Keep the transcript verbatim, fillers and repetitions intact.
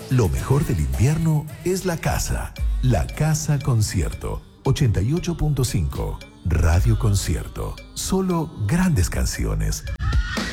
Lo mejor del invierno es la casa. La Casa Concierto. ochenta y ocho punto cinco. Radio Concierto. Solo grandes canciones.